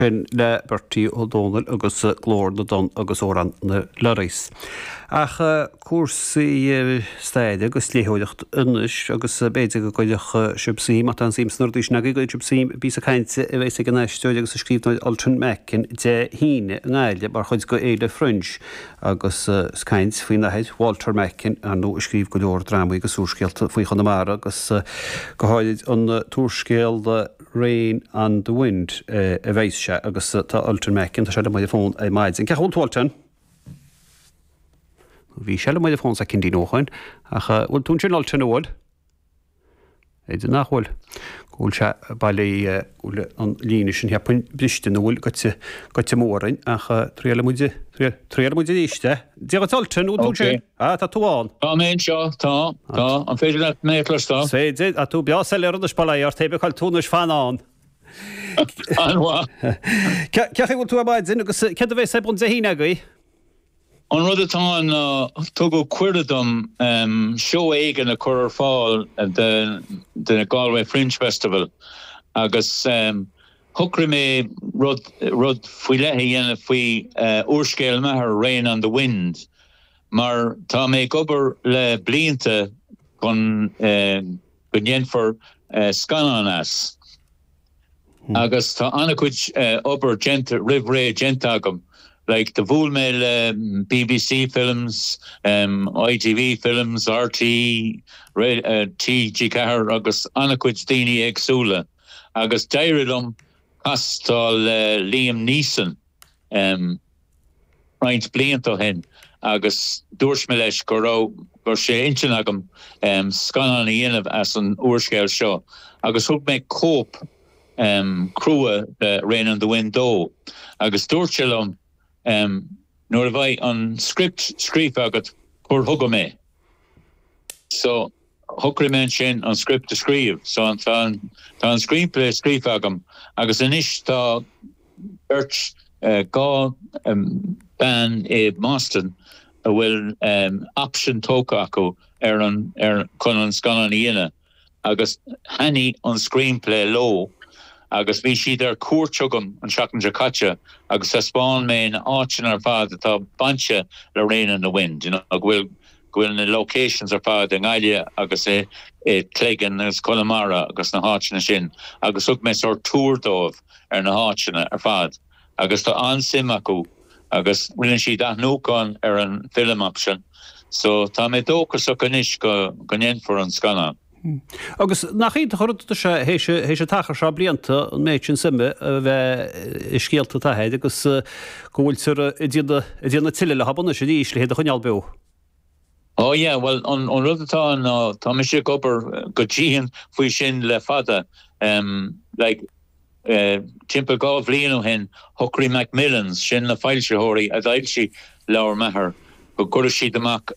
Bin le Bertie O'Donnell agus glór na don agus óran na leris. Ach cuasaí staide agus léthóideacht inis agus béidir go goideach siúpsaí mat an síimsnar dúis na go siúpsaí bí a cainte a bheits an éisteúide agus scríbnáid Ultron Meckin de híine an áile bar chuid go éile Fringe agus caint faoin nahéid Walter Meckin an nó scríb go leor drámaí agus úscéalt faoi chun amara agus go háid an túrscéal de Rain and the Wind a bheits se agus tá Ultron Meckin tá se le fón a maidid. An ceún Walton? Bhí se le fón sa cindí nóchain ach bhfuil tún sin Ultron bhil? Éidir nachhfuil. Gúil se bailí an líne sin heappain bristin bhfuil goite mórain ach tríala muide íste. Díagad Ultron ú tún sin? Tá túáin. Tá mén seo, tá an féidir le méclas tá. Féidir a tú beá se le an spalaíar tebe chail túnas fanán. Anhá. Ceach bhfuil tú a baid sin agus ce a bheith sebun de híine agaí? An rud atá tu go cuirdadum seo éigen a chur fáil de Galway Fringe Festival agus thugri mé rud faoi lethe dhéanamh faoi uorscéal methar Rain and the Wind mar tá mé gobar le blianta chun go ndéanfar scanán as agus tá annacuid obair ribh ré genta agam like the Vulmail BBC films, ITV films, RT, TG Cahar, agus Anaquid Dini Exula, agus Dairidum, Castal Liam Neeson, Ryan Blianto hen, agus Dorshmelesh Goro, Gorshe Inchinagam, Scanani Yinav as an Urscale show, agus Hook make cope, Crua, Rain and the Wind do, agus Dorchilum, nor have I on script agat por hugame. So hukri mention on script to scribe. So on screenplay scribe agam agus anish ta urch ga ban e Moston will option tokako on conan scanan ina agus hani on screenplay low. Agus bhí siad ar cuairteagam an seachtain Jacacha agus sa spáin mé na áitin ar fad atá baintse le Rain and the Wind, a bhfuil na locations ar fad an Gaile agus é Cleggan agus Connemara agus na háitina sin agus thug mé sort túrdómh ar na háitina ar fad agus tá ansim acu agus rinne siad athnúcán ar an film option so tá mé dóchas a ganis go nnéanfar an scanán. Agus nach íon chuirta se hééis tachar se blianta an méid sin simime bheith scéalta taihéid agus gohfuil i dtíanana tiile le habanna sé díos le héad a chuneal beo. Oh yeah, well an rudatá tá mé sé gobar go dtíhan faoi sin le fada like timppla gá bhbliain ó hen Huckry Macmillans sin na fáilseóirí a dtail si leabhar methar go cuir siad amach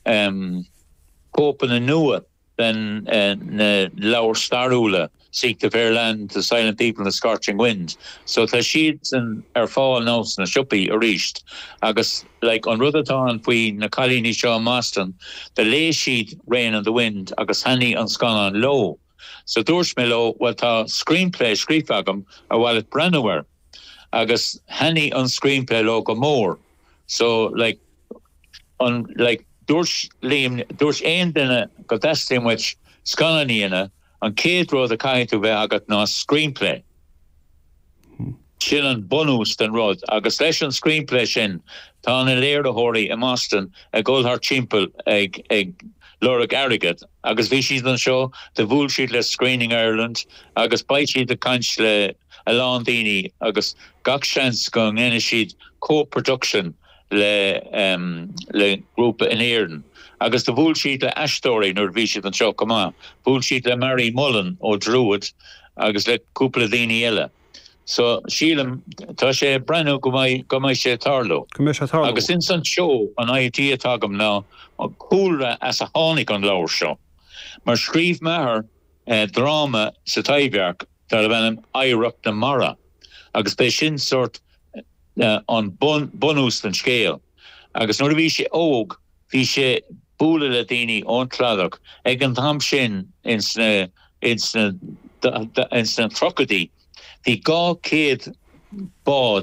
pópan na nua then lower starula seek the fair land, the silent people and the scorching wind. So the sheets and fall nose na shuppi arist. Agus like on Rutherton we na Colleen Shaw Maston, the lay sheet Rain and the Wind, agus Hanny on Scanan low. So Dorshmelo what a screenplay screefagum or while it Brennauer. Agus Hanny on screenplay logo more. So like on like Dúirt aon duine go d'eistíonn which scannaíonna an céad rud a caiintú bheith agat ná screenplay. Sin an bonús den rud agus leis an screenplay sin tá na léireathirí i Moston ag gulthar timpeall ag Laura Garrigat agus bhí siad an seo de bhúil siad le Screening Ireland agus bait siad a caint le a lán daoine agus gach seans go nginne siad co-production le grúpa in Éireann. Agus de bhúil siad le Ashtory nuair bhí siad an seo comá. Bhúil siad le Mary Mullen ó Druid agus le cúpla daoine eile. So sílam tá sé brenn go mbeidh sé tarló. Agus in san seo an IT atagam ná an cúlra as a tháinig an leabhar seo. Mar scríb methar drama sa Taibhearc tar a bhenim éireacht na mara. Agus bé sin sort an bonús den scéal. Agus nuair bhí sé óg, bhí sé búla le daoine ón tladach ag an tham sin in sna trocadí. Bhí gá céad bá